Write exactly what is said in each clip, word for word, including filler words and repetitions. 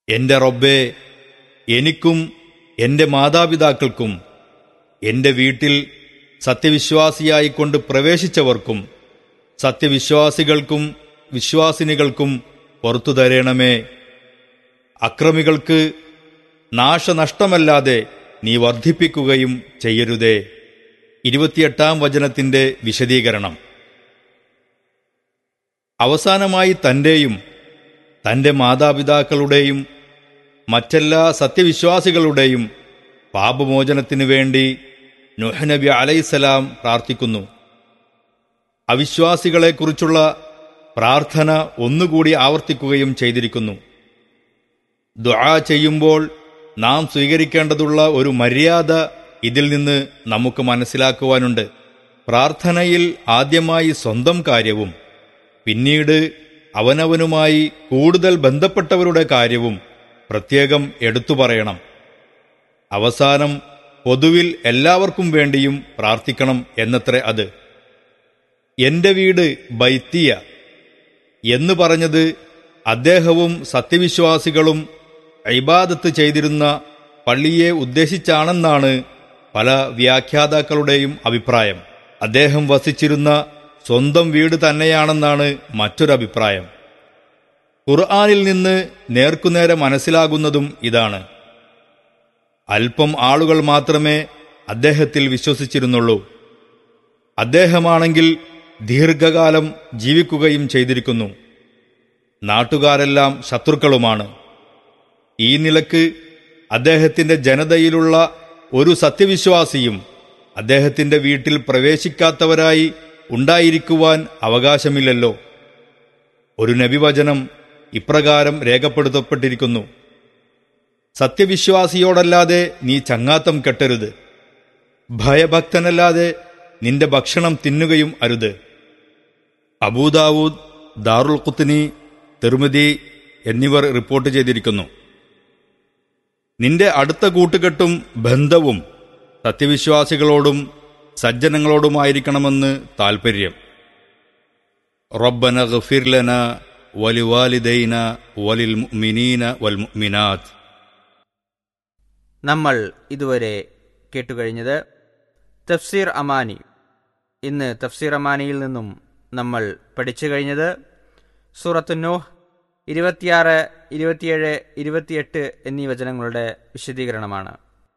എന്റെ റബ്ബേ, എനിക്കും എന്റെ മാതാപിതാക്കൾക്കും എന്റെ വീട്ടിൽ സത്യവിശ്വാസിയായിക്കൊണ്ട് പ്രവേശിച്ചവർക്കും സത്യവിശ്വാസികൾക്കും വിശ്വാസിനികൾക്കും പുറത്തു തരേണമേ. അക്രമികൾക്ക് നാശനഷ്ടമല്ലാതെ നീ വർദ്ധിപ്പിക്കുകയും ചെയ്യരുതേ. ഇരുപത്തിയെട്ടാം വചനത്തിന്റെ വിശദീകരണം. അവസാനമായി തന്റെയും തന്റെ മാതാപിതാക്കളുടെയും മറ്റെല്ലാ സത്യവിശ്വാസികളുടെയും പാപമോചനത്തിനു വേണ്ടി നൂഹ് നബി അലൈഹിസ്സലാം പ്രാർത്ഥിക്കുന്നു. അവിശ്വാസികളെക്കുറിച്ചുള്ള പ്രാർത്ഥന ഒന്നുകൂടി ആവർത്തിക്കുകയും ചെയ്തിരിക്കുന്നു. ദുആ ചെയ്യുമ്പോൾ നാം സ്വീകരിക്കേണ്ടതുള്ള ഒരു മര്യാദ ഇതിൽ നിന്ന് നമുക്ക് മനസ്സിലാക്കുവാനുണ്ട്. പ്രാർത്ഥനയിൽ ആദ്യമായി സ്വന്തം കാര്യവും പിന്നീട് അവനവനുമായി കൂടുതൽ ബന്ധപ്പെട്ടവരുടെ കാര്യവും പ്രത്യേകം എടുത്തു പറയണം. അവസാനം പൊതുവിൽ എല്ലാവർക്കും വേണ്ടിയും പ്രാർത്ഥിക്കണം എന്നത്രേ അത്. എന്റെ വീട് ബൈത്തിയ എന്ന് പറഞ്ഞത് അദ്ദേഹവും സത്യവിശ്വാസികളും ഇബാദത്ത് ചെയ്തിരുന്ന പള്ളിയെ ഉദ്ദേശിച്ചാണെന്നാണ് പല വ്യാഖ്യാതാക്കളുടെയും അഭിപ്രായം. അദ്ദേഹം വസിച്ചിരുന്ന സ്വന്തം വീട് തന്നെയാണെന്നാണ് മറ്റൊരഭിപ്രായം. ഖുർആനിൽ നിന്ന് നേർക്കുനേരെ മനസ്സിലാകുന്നതും ഇതാണ്. അല്പം ആളുകൾ മാത്രമേ അദ്ദേഹത്തിൽ വിശ്വസിച്ചിരുന്നുള്ളൂ. അദ്ദേഹമാണെങ്കിൽ ദീർഘകാലം ജീവിക്കുകയും ചെയ്തിരിക്കുന്നു. നാട്ടുകാരെല്ലാം ശത്രുക്കളുമാണ്. ഈ നിലക്ക് അദ്ദേഹത്തിന്റെ ജനതയിലുള്ള ഒരു സത്യവിശ്വാസിയും അദ്ദേഹത്തിന്റെ വീട്ടിൽ പ്രവേശിക്കാത്തവരായി ഉണ്ടായിരിക്കുവാൻ അവകാശമില്ലല്ലോ. ഒരു നബിവചനം ഇപ്രകാരം രേഖപ്പെടുത്തപ്പെട്ടിരിക്കുന്നു: സത്യവിശ്വാസിയോടല്ലാതെ നീ ചങ്ങാത്തം കെട്ടരുത്, ഭയഭക്തനല്ലാതെ നിന്റെ ഭക്ഷണം തിന്നുകയും അരുത്. അബൂദാവൂദ്, ദാറുൽ ഖുത്നി, തിർമിദി എന്നിവർ റിപ്പോർട്ട് ചെയ്തിരിക്കുന്നു. നിന്റെ അടുത്ത കൂട്ടുകെട്ടും ബന്ധവും സത്യവിശ്വാസികളോടും സജ്ജനങ്ങളോടുമായിരിക്കണമെന്ന് താൽപര്യം. റബ്ബന ഗ്ഫിർ ലനാ വലിവാലിദൈന വലിൽ മുഅ്മിനീന വൽ മുഅ്മിനാത്ത്. നമ്മൾ ഇതുവരെ കേട്ടുകഴിഞ്ഞത് തഫ്സീർ അമാനി. ഇന്ന് തഫ്സീർ അമാനിയിൽ നിന്നും നമ്മൾ പഠിച്ചു കഴിഞ്ഞത് സൂറത്ത് നൂഹ് ഇരുപത്തിയാറ്, ഇരുപത്തിയേഴ്, ഇരുപത്തിയെട്ട് എന്നീ വചനങ്ങളുടെ വിശദീകരണമാണ്.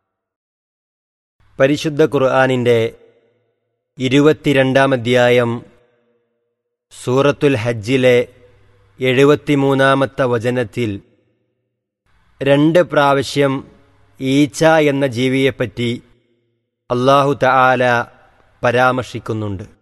പരിശുദ്ധ ഖുർആനിൻ്റെ ഇരുപത്തിരണ്ടാം അധ്യായം സൂറത്തുൽ ഹജ്ജിലെ എഴുപത്തിമൂന്നാമത്തെ വചനത്തിൽ രണ്ട് പ്രാവശ്യം ഈച്ച എന്ന ജീവിയെപ്പറ്റി അല്ലാഹു തആല പരാമർശിക്കുന്നുണ്ട്.